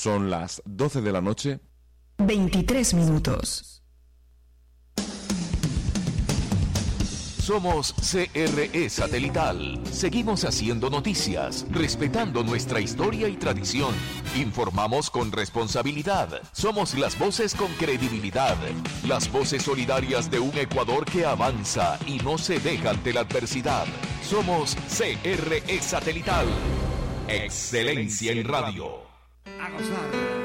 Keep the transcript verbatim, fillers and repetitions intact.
Son las doce de la noche. veintitrés minutos. Somos C R E Satelital. Seguimos haciendo noticias, respetando nuestra historia y tradición. Informamos con responsabilidad. Somos las voces con credibilidad. Las voces solidarias de un Ecuador que avanza y no se deja ante la adversidad. Somos C R E Satelital. Excelencia en radio. A gozar.